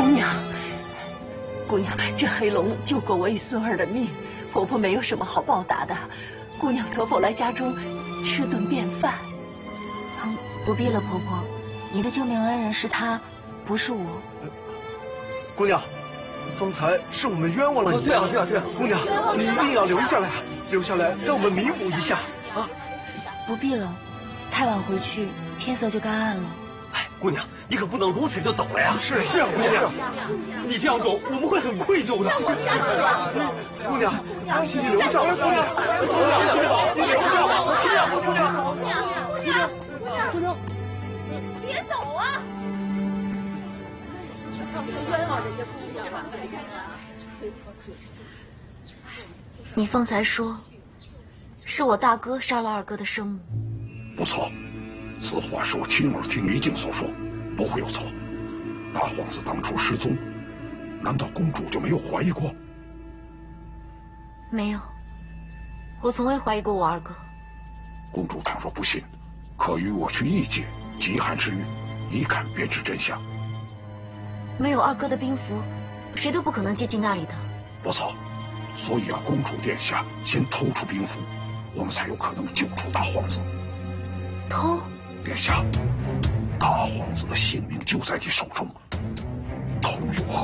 姑娘，姑娘，这黑龙救过我与孙儿的命，婆婆没有什么好报答的，姑娘可否来家中吃顿便饭？ 不必了，婆婆，你的救命恩人是他，不是我。 姑娘，方才是我们冤枉了你。 对啊， 姑娘，你一定要留下来，留下来让我们弥补一下啊！ 不必了，太晚回去，天色就该暗了。 哎，姑娘，你可不能如此就走了呀！ 是啊，姑娘， 你这样走，我们会很愧疚的。 姑娘，你留下来，姑娘，你留下吧，姑娘， 别走啊！冤枉人家姑娘了。 你方才说，是我大哥杀了二哥的生母。 不错，此话是我亲耳听离镜所说，不会有错。大皇子当初失踪，难道公主就没有怀疑过？ 没有，我从未怀疑过我二哥。 公主倘若不信，可与我去异界极寒之域，一看便知真相。 没有二哥的兵符，谁都不可能接近那里的。 不错，所以要公主殿下先偷出兵符，我们才有可能救出大皇子。 偷？ 殿下，大皇子的性命就在你手中，偷有何